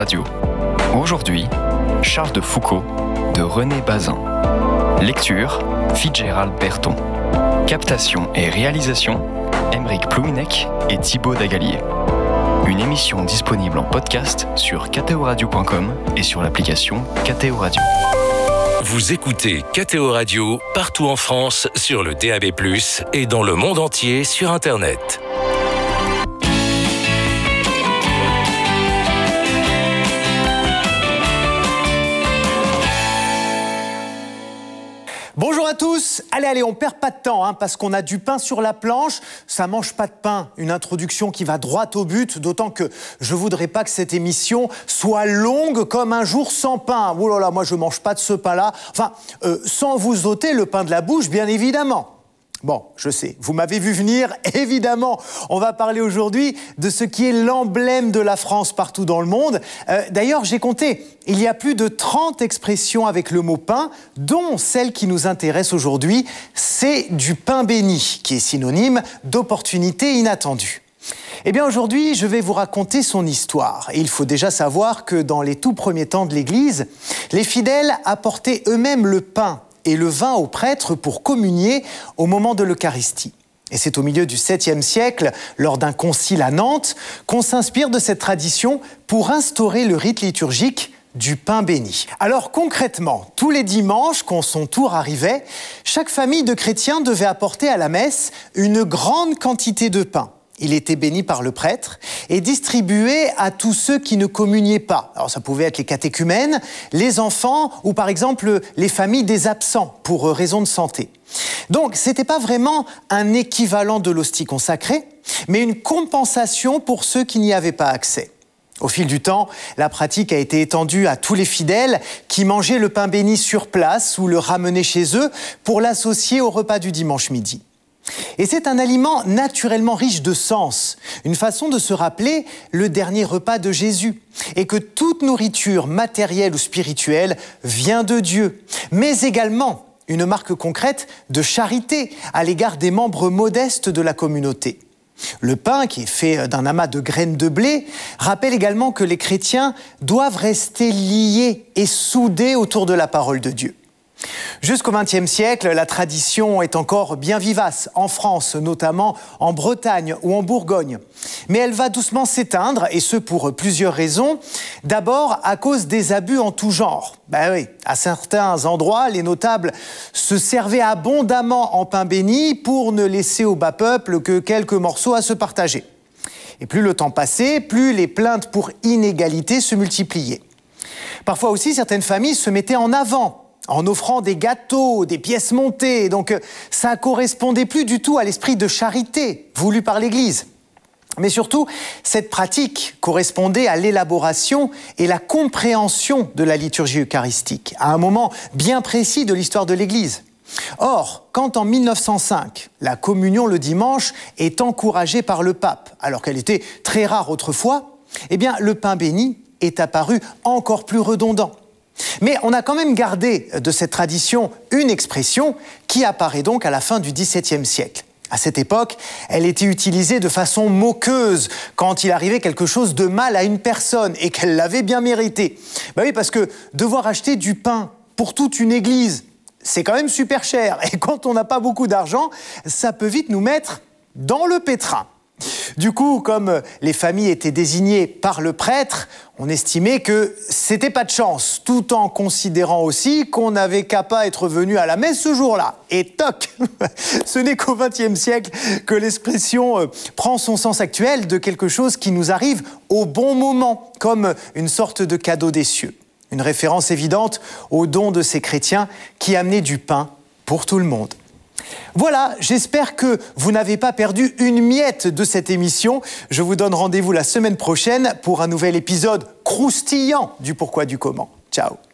Radio. Aujourd'hui, Charles de Foucault de René Bazin. Lecture, Fitzgerald Berton. Captation et réalisation, Aymeric Plouinec et Thibaut Dagalier. Une émission disponible en podcast sur ktoradio.com et sur l'application KTO Radio. Vous écoutez KTO Radio partout en France sur le DAB+, et dans le monde entier sur Internet. Bonjour à tous, allez, on perd pas de temps parce qu'on a du pain sur la planche, ça mange pas de pain, une introduction qui va droit au but, d'autant que je voudrais pas que cette émission soit longue comme un jour sans pain. Oh là là, moi je mange pas de ce pain-là, sans vous ôter le pain de la bouche bien évidemment. Bon, je sais, vous m'avez vu venir, évidemment. On va parler aujourd'hui de ce qui est l'emblème de la France partout dans le monde. D'ailleurs, j'ai compté, il y a plus de 30 expressions avec le mot pain, dont celle qui nous intéresse aujourd'hui, c'est du pain béni, qui est synonyme d'opportunité inattendue. Eh bien, aujourd'hui, je vais vous raconter son histoire. Et il faut déjà savoir que dans les tout premiers temps de l'Église, les fidèles apportaient eux-mêmes le pain et le vin aux prêtres pour communier au moment de l'Eucharistie. Et c'est au milieu du 7e siècle, lors d'un concile à Nantes, qu'on s'inspire de cette tradition pour instaurer le rite liturgique du pain béni. Alors concrètement, tous les dimanches, quand son tour arrivait, chaque famille de chrétiens devait apporter à la messe une grande quantité de pain. Il était béni par le prêtre et distribué à tous ceux qui ne communiaient pas. Alors ça pouvait être les catéchumènes, les enfants ou par exemple les familles des absents pour raison de santé. Donc c'était pas vraiment un équivalent de l'hostie consacrée, mais une compensation pour ceux qui n'y avaient pas accès. Au fil du temps, la pratique a été étendue à tous les fidèles qui mangeaient le pain béni sur place ou le ramenaient chez eux pour l'associer au repas du dimanche midi. Et c'est un aliment naturellement riche de sens, une façon de se rappeler le dernier repas de Jésus, et que toute nourriture matérielle ou spirituelle vient de Dieu, mais également une marque concrète de charité à l'égard des membres modestes de la communauté. Le pain, qui est fait d'un amas de graines de blé, rappelle également que les chrétiens doivent rester liés et soudés autour de la parole de Dieu. Jusqu'au XXe siècle, la tradition est encore bien vivace, en France, notamment en Bretagne ou en Bourgogne. Mais elle va doucement s'éteindre, et ce pour plusieurs raisons. D'abord, à cause des abus en tout genre. Oui, à certains endroits, les notables se servaient abondamment en pain béni pour ne laisser au bas peuple que quelques morceaux à se partager. Et plus le temps passait, plus les plaintes pour inégalité se multipliaient. Parfois aussi, certaines familles se mettaient en avant, en offrant des gâteaux, des pièces montées. Donc ça correspondait plus du tout à l'esprit de charité voulu par l'Église. Mais surtout, cette pratique correspondait à l'élaboration et la compréhension de la liturgie eucharistique, à un moment bien précis de l'histoire de l'Église. Or, quand en 1905, la communion le dimanche est encouragée par le pape, alors qu'elle était très rare autrefois, eh bien le pain béni est apparu encore plus redondant. Mais on a quand même gardé de cette tradition une expression qui apparaît donc à la fin du XVIIe siècle. À cette époque, elle était utilisée de façon moqueuse quand il arrivait quelque chose de mal à une personne et qu'elle l'avait bien mérité. Oui, parce que devoir acheter du pain pour toute une église, c'est quand même super cher. Et quand on n'a pas beaucoup d'argent, ça peut vite nous mettre dans le pétrin. Du coup, comme les familles étaient désignées par le prêtre, on estimait que c'était pas de chance, tout en considérant aussi qu'on n'avait qu'à pas être venu à la messe ce jour-là. Et toc, ce n'est qu'au XXe siècle que l'expression prend son sens actuel de quelque chose qui nous arrive au bon moment, comme une sorte de cadeau des cieux. Une référence évidente au don de ces chrétiens qui amenaient du pain pour tout le monde. Voilà, j'espère que vous n'avez pas perdu une miette de cette émission. Je vous donne rendez-vous la semaine prochaine pour un nouvel épisode croustillant du Pourquoi du Comment. Ciao.